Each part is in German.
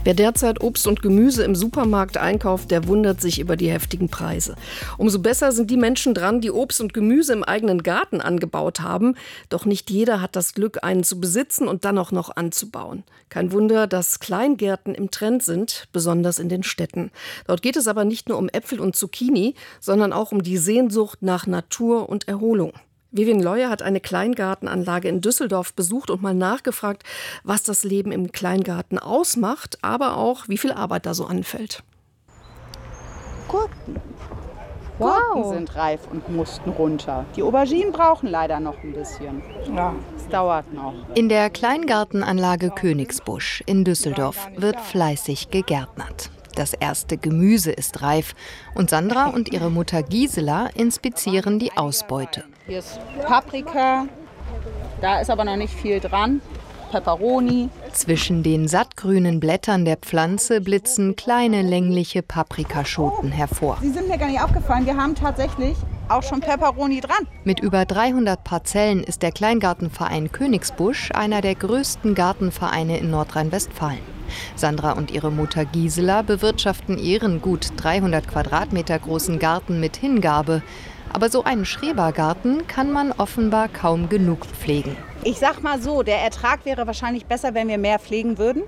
Wer derzeit Obst und Gemüse im Supermarkt einkauft, der wundert sich über die heftigen Preise. Umso besser sind die Menschen dran, die Obst und Gemüse im eigenen Garten angebaut haben. Doch nicht jeder hat das Glück, einen zu besitzen und dann auch noch anzubauen. Kein Wunder, dass Kleingärten im Trend sind, besonders in den Städten. Dort geht es aber nicht nur um Äpfel und Zucchini, sondern auch um die Sehnsucht nach Natur und Erholung. Vivian Leuer hat eine Kleingartenanlage in Düsseldorf besucht und mal nachgefragt, was das Leben im Kleingarten ausmacht, aber auch, wie viel Arbeit da so anfällt. Gurken. Gurken sind reif und mussten runter. Die Auberginen brauchen leider noch ein bisschen. Ja, es dauert noch. In der Kleingartenanlage Königsbusch in Düsseldorf wird fleißig gegärtnert. Das erste Gemüse ist reif und Sandra und ihre Mutter Gisela inspizieren die Ausbeute. Hier ist Paprika, da ist aber noch nicht viel dran. Peperoni. Zwischen den sattgrünen Blättern der Pflanze blitzen kleine längliche Paprikaschoten hervor. Sie sind mir gar nicht aufgefallen, wir haben tatsächlich auch schon Peperoni dran. Mit über 300 Parzellen ist der Kleingartenverein Königsbusch einer der größten Gartenvereine in Nordrhein-Westfalen. Sandra und ihre Mutter Gisela bewirtschaften ihren gut 300 Quadratmeter großen Garten mit Hingabe. Aber so einen Schrebergarten kann man offenbar kaum genug pflegen. Ich sag mal so, der Ertrag wäre wahrscheinlich besser, wenn wir mehr pflegen würden.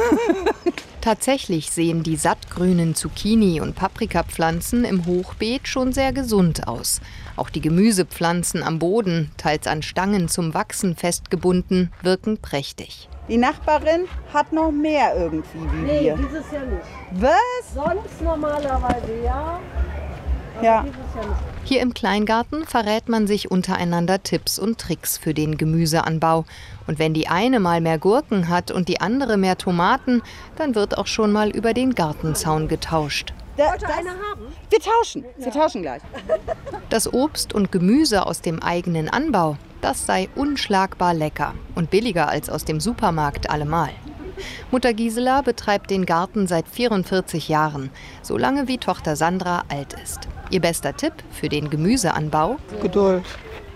Tatsächlich sehen die sattgrünen Zucchini- und Paprikapflanzen im Hochbeet schon sehr gesund aus. Auch die Gemüsepflanzen am Boden, teils an Stangen zum Wachsen festgebunden, wirken prächtig. Die Nachbarin hat noch mehr irgendwie wie wir. Nee, dieses Jahr nicht. Was? Sonst normalerweise ja. Ja. Dieses Jahr nicht. Hier im Kleingarten verrät man sich untereinander Tipps und Tricks für den Gemüseanbau. Und wenn die eine mal mehr Gurken hat und die andere mehr Tomaten, dann wird auch schon mal über den Gartenzaun getauscht. Wollte einer haben? Wir tauschen. Wir tauschen gleich. Das Obst und Gemüse aus dem eigenen Anbau, das sei unschlagbar lecker und billiger als aus dem Supermarkt allemal. Mutter Gisela betreibt den Garten seit 44 Jahren, so lange wie Tochter Sandra alt ist. Ihr bester Tipp für den Gemüseanbau? Geduld.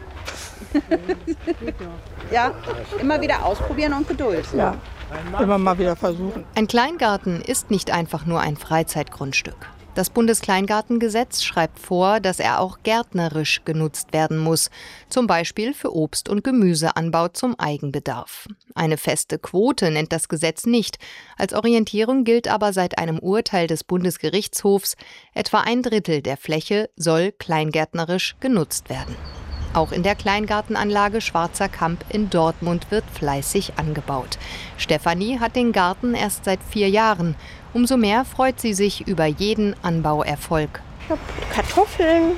Ja, immer wieder ausprobieren und Geduld. Ja, immer mal wieder versuchen. Ein Kleingarten ist nicht einfach nur ein Freizeitgrundstück. Das Bundeskleingartengesetz schreibt vor, dass er auch gärtnerisch genutzt werden muss, zum Beispiel für Obst- und Gemüseanbau zum Eigenbedarf. Eine feste Quote nennt das Gesetz nicht. Als Orientierung gilt aber seit einem Urteil des Bundesgerichtshofs, etwa 1/3 der Fläche soll kleingärtnerisch genutzt werden. Auch in der Kleingartenanlage Schwarzer Kamp in Dortmund wird fleißig angebaut. Stefanie hat den Garten erst seit 4 Jahren. Umso mehr freut sie sich über jeden Anbauerfolg. Ich habe Kartoffeln,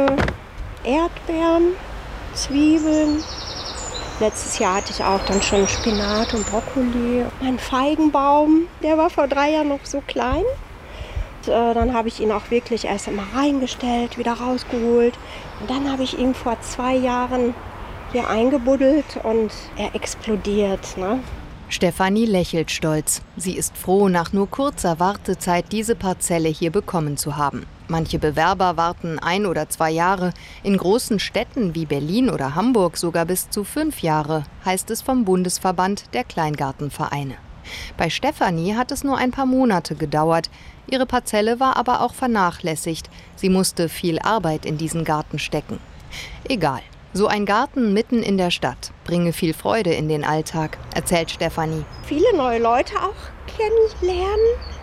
Erdbeeren, Zwiebeln. Letztes Jahr hatte ich auch dann schon Spinat und Brokkoli. Mein Feigenbaum, der war vor 3 Jahren noch so klein. Dann habe ich ihn auch wirklich erst einmal reingestellt, wieder rausgeholt. Und dann habe ich ihn vor 2 Jahren hier eingebuddelt und er explodiert, ne? Stefanie lächelt stolz. Sie ist froh, nach nur kurzer Wartezeit diese Parzelle hier bekommen zu haben. Manche Bewerber warten 1 oder 2 Jahre. In großen Städten wie Berlin oder Hamburg sogar bis zu 5 Jahre, heißt es vom Bundesverband der Kleingartenvereine. Bei Stefanie hat es nur ein paar Monate gedauert. Ihre Parzelle war aber auch vernachlässigt. Sie musste viel Arbeit in diesen Garten stecken. Egal. So ein Garten mitten in der Stadt bringe viel Freude in den Alltag, erzählt Stefanie. Viele neue Leute auch kennenlernen.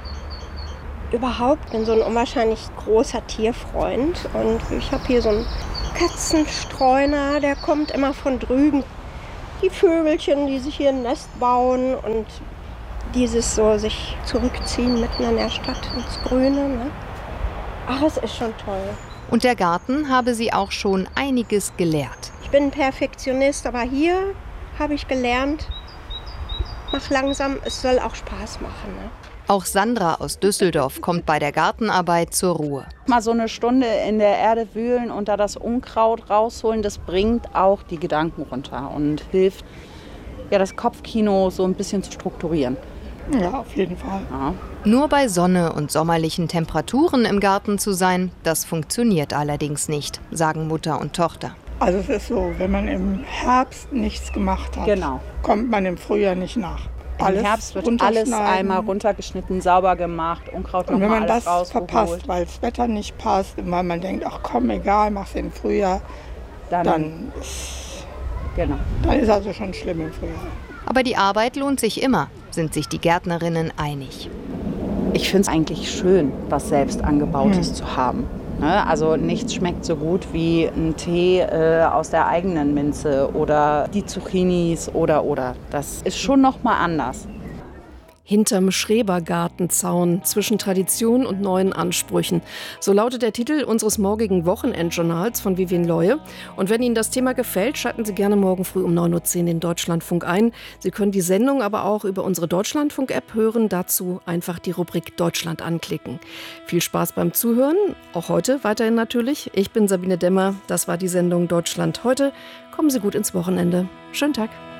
Überhaupt bin so ein unwahrscheinlich großer Tierfreund. Und ich habe hier so einen Katzenstreuner, der kommt immer von drüben. Die Vögelchen, die sich hier ein Nest bauen und dieses so sich zurückziehen mitten in der Stadt ins Grüne. Ne? Ach, es ist schon toll. Und der Garten habe sie auch schon einiges gelehrt. Ich bin ein Perfektionist, aber hier habe ich gelernt, mach langsam, es soll auch Spaß machen. Ne? Auch Sandra aus Düsseldorf kommt bei der Gartenarbeit zur Ruhe. Mal so eine Stunde in der Erde wühlen und da das Unkraut rausholen, das bringt auch die Gedanken runter und hilft, ja, das Kopfkino so ein bisschen zu strukturieren. Ja, auf jeden Fall. Ja. Nur bei Sonne und sommerlichen Temperaturen im Garten zu sein, das funktioniert allerdings nicht, sagen Mutter und Tochter. Also es ist so, wenn man im Herbst nichts gemacht hat, Genau. kommt man im Frühjahr nicht nach. Im Herbst wird alles einmal runtergeschnitten, sauber gemacht, Unkraut und wenn nochmal man alles das rausgeholt. verpasst, weil das Wetter nicht passt, und weil man denkt, ach komm, egal, mach's im Frühjahr, dann ist also schon schlimm im Frühjahr. Aber die Arbeit lohnt sich immer, sind sich die Gärtnerinnen einig. Ich finde es eigentlich schön, was selbst Angebautes zu haben. Also nichts schmeckt so gut wie ein Tee aus der eigenen Minze oder die Zucchinis oder. Das ist schon noch mal anders. Hinterm Schrebergartenzaun zwischen Tradition und neuen Ansprüchen. So lautet der Titel unseres morgigen Wochenendjournals von Vivien Leue. Und wenn Ihnen das Thema gefällt, schalten Sie gerne morgen früh um 9.10 Uhr den Deutschlandfunk ein. Sie können die Sendung aber auch über unsere Deutschlandfunk-App hören. Dazu einfach die Rubrik Deutschland anklicken. Viel Spaß beim Zuhören, auch heute weiterhin natürlich. Ich bin Sabine Demmer, das war die Sendung Deutschland heute. Kommen Sie gut ins Wochenende. Schönen Tag.